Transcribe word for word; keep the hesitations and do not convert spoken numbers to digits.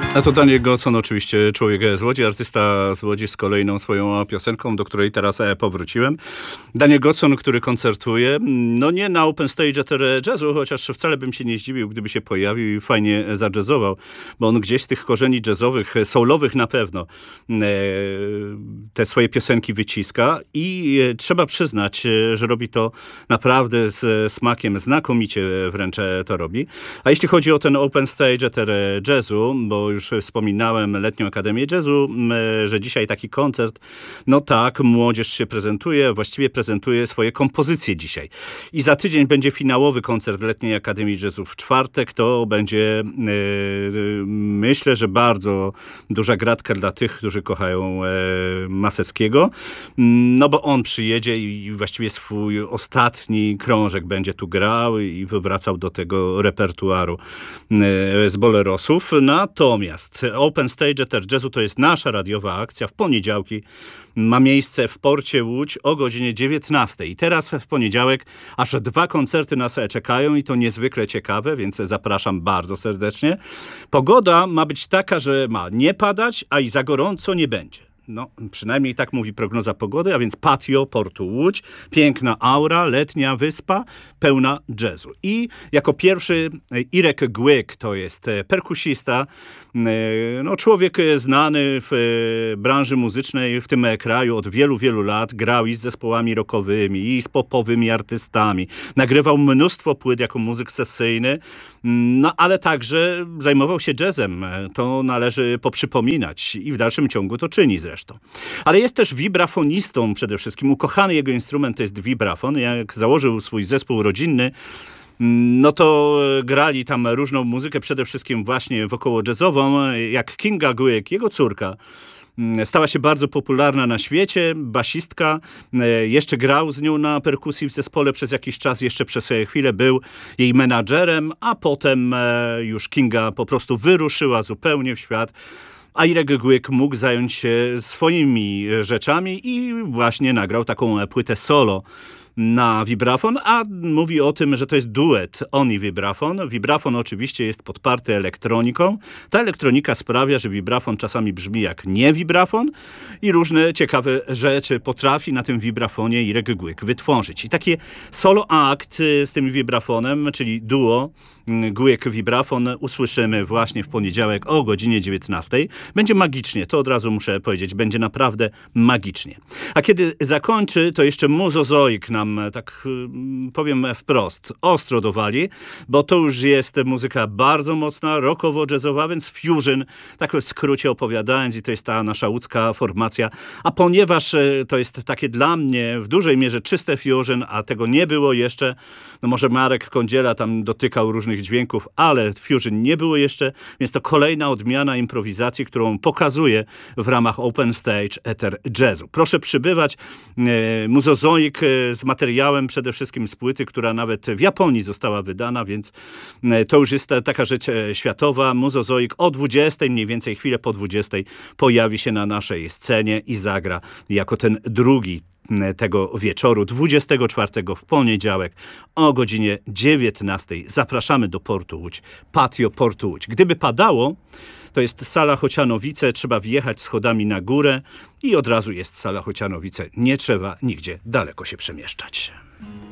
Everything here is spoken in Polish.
A to Daniel Godson, oczywiście człowiek z Łodzi, artysta z Łodzi z kolejną swoją piosenką, do której teraz powróciłem. Daniel Godson, który koncertuje, no nie na Open Stage Ether Jazzu, chociaż wcale bym się nie zdziwił, gdyby się pojawił i fajnie zajazzował, bo on gdzieś z tych korzeni jazzowych, soulowych na pewno, te swoje piosenki wyciska i trzeba przyznać, że robi to naprawdę z smakiem, znakomicie wręcz to robi. A jeśli chodzi o ten Open Stage Ether Jazzu, bo już wspominałem Letnią Akademię Jazzu, że dzisiaj taki koncert, no tak, młodzież się prezentuje, właściwie prezentuje swoje kompozycje dzisiaj. I za tydzień będzie finałowy koncert Letniej Akademii Jazzu w czwartek. To będzie, yy, myślę, że bardzo duża gratka dla tych, którzy kochają yy, Maseckiego, no bo on przyjedzie i właściwie swój ostatni krążek będzie tu grał i wywracał do tego repertuaru yy, z bolerosów. Natomiast Open Stage Ether Jazzu to jest nasza radiowa akcja w poniedziałki. Ma miejsce w Porcie Łódź o godzinie dziewiętnastej. I teraz w poniedziałek aż dwa koncerty nas czekają i to niezwykle ciekawe, więc zapraszam bardzo serdecznie. Pogoda ma być taka, że ma nie padać, a i za gorąco nie będzie. No, przynajmniej tak mówi prognoza pogody, a więc patio Portu Łódź, piękna aura, letnia wyspa, pełna jazzu. I jako pierwszy Irek Głyk, to jest perkusista, no człowiek znany w branży muzycznej w tym kraju od wielu, wielu lat. Grał i z zespołami rockowymi, i z popowymi artystami. Nagrywał mnóstwo płyt jako muzyk sesyjny, no ale także zajmował się jazzem. To należy poprzypominać i w dalszym ciągu to czyni zresztą. Ale jest też wibrafonistą przede wszystkim. Ukochany jego instrument to jest wibrafon. Jak założył swój zespół rodzinny, no to grali tam różną muzykę, przede wszystkim właśnie wokoło jazzową, jak Kinga Głyk, jego córka. Stała się bardzo popularna na świecie, basistka, jeszcze grał z nią na perkusji w zespole przez jakiś czas, jeszcze przez chwilę był jej menadżerem, a potem już Kinga po prostu wyruszyła zupełnie w świat, a Irek Głyk mógł zająć się swoimi rzeczami i właśnie nagrał taką płytę solo na wibrafon, a mówi o tym, że to jest duet on i wibrafon. Wibrafon oczywiście jest podparty elektroniką. Ta elektronika sprawia, że wibrafon czasami brzmi jak nie wibrafon i różne ciekawe rzeczy potrafi na tym wibrafonie Irek Głyk wytworzyć. I taki solo akt z tym wibrafonem, czyli duo Głyk-wibrafon usłyszymy właśnie w poniedziałek o godzinie dziewiętnastej. Będzie magicznie, to od razu muszę powiedzieć, będzie naprawdę magicznie. A kiedy zakończy, to jeszcze Muzozoik nam, tak powiem wprost, ostro dowali, bo to już jest muzyka bardzo mocna, rockowo-jazzowa, więc fusion, tak w skrócie opowiadając, i to jest ta nasza łódzka formacja. A ponieważ to jest takie dla mnie w dużej mierze czyste fusion, a tego nie było jeszcze, no może Marek Kądziela tam dotykał różnych dźwięków, ale fusion nie było jeszcze, więc to kolejna odmiana improwizacji, którą pokazuję w ramach Open Stage Ether Jazzu. Proszę przybywać. E, Muzozoik z materiałem przede wszystkim z płyty, która nawet w Japonii została wydana, więc e, to już jest taka rzecz światowa. Muzozoik o dwudziestej, mniej więcej chwilę po dwudziestej pojawi się na naszej scenie i zagra jako ten drugi tego wieczoru, dwudziestego czwartego w poniedziałek o godzinie dziewiętnastej. Zapraszamy do Portu Łódź, patio Portu Łódź. Gdyby padało, to jest sala Chocianowice, trzeba wjechać schodami na górę i od razu jest sala Chocianowice. Nie trzeba nigdzie daleko się przemieszczać.